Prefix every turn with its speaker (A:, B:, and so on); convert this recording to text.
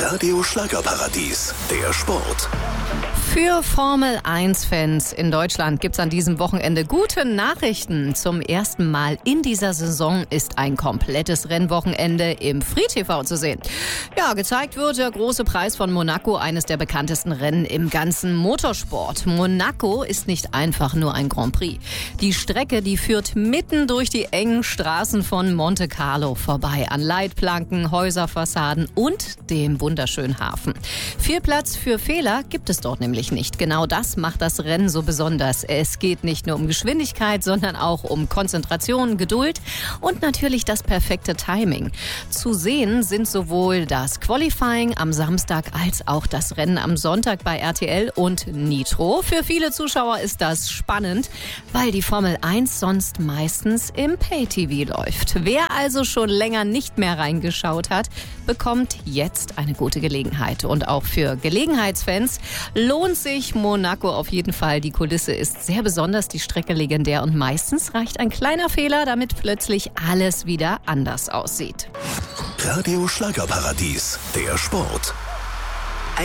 A: Radio Schlagerparadies, der Sport.
B: Für Formel-1-Fans in Deutschland gibt's an diesem Wochenende gute Nachrichten. Zum ersten Mal in dieser Saison ist ein komplettes Rennwochenende im Free-TV zu sehen. Ja, gezeigt wird der große Preis von Monaco, eines der bekanntesten Rennen im ganzen Motorsport. Monaco ist nicht einfach nur ein Grand Prix. Die Strecke, die führt mitten durch die engen Straßen von Monte Carlo vorbei, an Leitplanken, Häuserfassaden und dem wunderschönen Hafen. Viel Platz für Fehler gibt es dort nämlich nicht. Genau das macht das Rennen so besonders. Es geht nicht nur um Geschwindigkeit, sondern auch um Konzentration, Geduld und natürlich das perfekte Timing. Zu sehen sind sowohl das Qualifying am Samstag als auch das Rennen am Sonntag bei RTL und Nitro. Für viele Zuschauer ist das spannend, weil die Formel 1 sonst meistens im Pay-TV läuft. Wer also schon länger nicht mehr reingeschaut hat, bekommt jetzt eine gute Gelegenheit. Und auch für Gelegenheitsfans lohnt sich Monaco auf jeden Fall. Die Kulisse ist sehr besonders, die Strecke legendär und meistens reicht ein kleiner Fehler, damit plötzlich alles wieder anders aussieht.
A: Radio Schlagerparadies, der Sport.